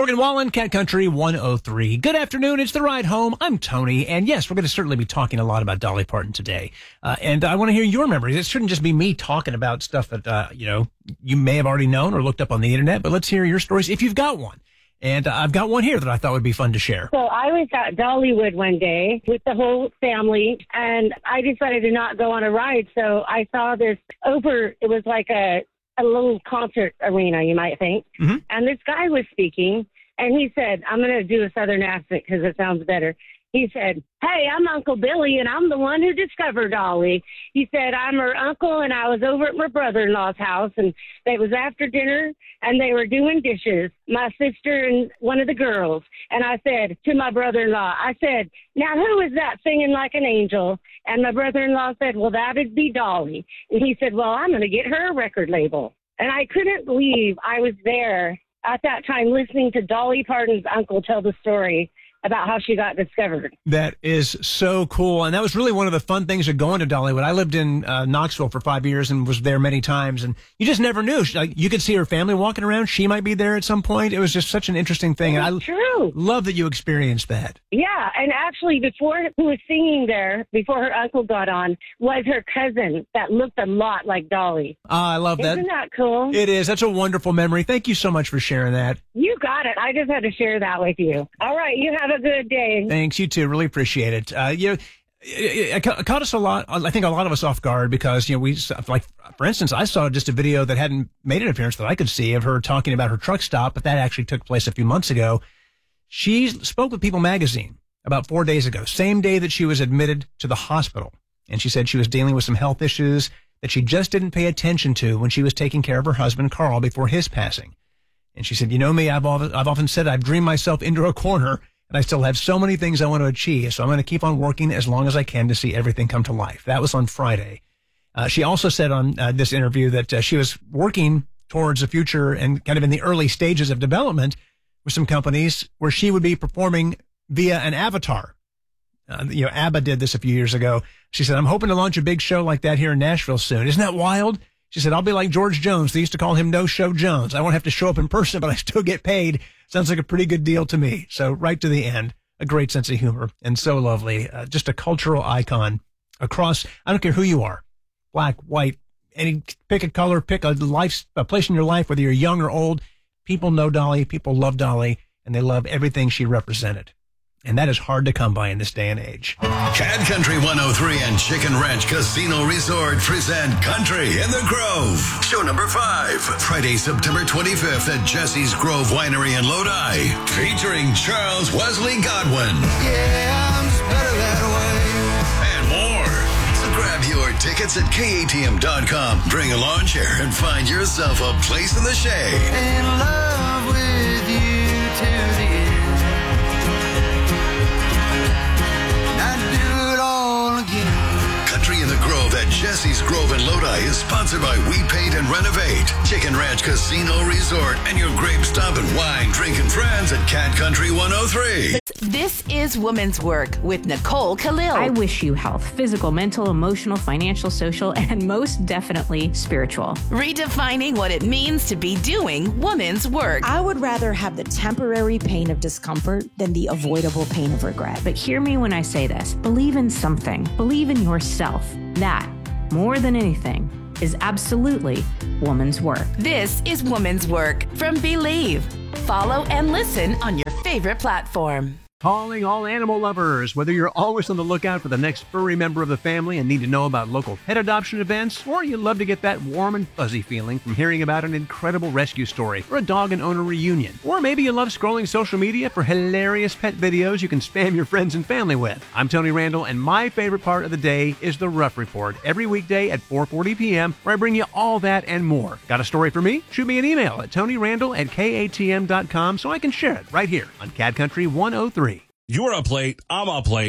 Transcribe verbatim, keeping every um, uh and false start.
Morgan Wallen, Cat Country one oh three. Good afternoon. It's The Ride Home. I'm Tony. And yes, we're going to certainly be talking a lot about Dolly Parton today. Uh, and I want to hear your memories. It shouldn't just be me talking about stuff that, uh, you know, you may have already known or looked up on the internet, but let's hear your stories if you've got one. And uh, I've got one here that I thought would be fun to share. So I was at Dollywood one day with the whole family, and I decided to not go on a ride. So I saw this over, it was like a, a little concert arena, you might think. Mm-hmm. And this guy was speaking, and he said, I'm going to do a Southern accent because it sounds better. He said, hey, I'm Uncle Billy, and I'm the one who discovered Dolly. He said, I'm her uncle, and I was over at my brother-in-law's house, and it was after dinner, and they were doing dishes, my sister and one of the girls. And I said to my brother-in-law, I said, now who is that singing like an angel? And my brother-in-law said, well, that would be Dolly. And he said, well, I'm going to get her a record label. And I couldn't believe I was there at that time listening to Dolly Parton's uncle tell the story about how she got discovered. That is so cool. And that was really one of the fun things of going to Dollywood. I lived in uh, Knoxville for five years and was there many times. And you just never knew. She, like, you could see her family walking around. She might be there at some point. It was just such an interesting thing. It's and I true. love that you experienced that. Yeah. And actually, before who was singing there, before her uncle got on, was her cousin that looked a lot like Dolly. Ah, I love that. Isn't that cool? It is. That's a wonderful memory. Thank you so much for sharing that. You got it. I just had to share that with you. All right. You have a good day. Thanks. You too. Really appreciate it. Uh, you know, it, it caught us a lot. I think a lot of us off guard because, you know, we like, for instance, I saw just a video that hadn't made an appearance that I could see of her talking about her truck stop, but that actually took place a few months ago. She spoke with People magazine about four days ago, same day that she was admitted to the hospital. And she said she was dealing with some health issues that she just didn't pay attention to when she was taking care of her husband, Carl, before his passing. And she said, you know me, I've often, I've often said I've dreamed myself into a corner, and I still have so many things I want to achieve. So I'm going to keep on working as long as I can to see everything come to life. That was on Friday. Uh, she also said on uh, this interview that uh, she was working towards a future and kind of in the early stages of development with some companies where she would be performing via an avatar. Uh, you know, ABBA did this a few years ago. She said, I'm hoping to launch a big show like that here in Nashville soon. Isn't that wild? She said, I'll be like George Jones. They used to call him No Show Jones. I won't have to show up in person, but I still get paid. Sounds like a pretty good deal to me. So right to the end, a great sense of humor and so lovely. Uh, just a cultural icon across, I don't care who you are, black, white, any, pick a color, pick a life, a place in your life, whether you're young or old. People know Dolly, people love Dolly, and they love everything she represented. And that is hard to come by in this day and age. Cat Country one oh three and Chicken Ranch Casino Resort present Country in the Grove. Show number five, Friday, September twenty-fifth at Jesse's Grove Winery in Lodi, featuring Charles Wesley Godwin. Yeah, I'm just better that way. And more. So grab your tickets at K A T M dot com. Bring a lawn chair and find yourself a place in the shade. In love with you to the end. Country in the Grove at Jesse's Grove in Lodi is sponsored by We Paint and Renovate, Chicken Ranch Casino Resort, and your grape stop and wine drinking friends at Cat Country one oh three. This is Woman's Work with Nicole Khalil. I wish you health, physical, mental, emotional, financial, social, and most definitely spiritual. Redefining what it means to be doing woman's work. I would rather have the temporary pain of discomfort than the avoidable pain of regret. But hear me when I say this. Believe in something. Believe in yourself. That, more than anything, is absolutely woman's work. This is Woman's Work from Believe. Follow and listen on your favorite platform. Calling all animal lovers. Whether you're always on the lookout for the next furry member of the family and need to know about local pet adoption events, or you love to get that warm and fuzzy feeling from hearing about an incredible rescue story or a dog and owner reunion, or maybe you love scrolling social media for hilarious pet videos you can spam your friends and family with. I'm Tony Randall, and my favorite part of the day is the Rough Report every weekday at four forty p.m. where I bring you all that and more. Got a story for me? Shoot me an email at tonyrandall at K A T M dot com so I can share it right here on Cat Country one oh three. You're a plate, I'm a plate.